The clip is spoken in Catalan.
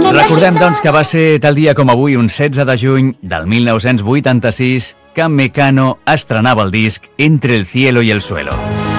Recordem, doncs, que va ser tal dia com avui, un 16 de juny del 1986, que Mecano estrenava el disc Entre el cielo y el suelo.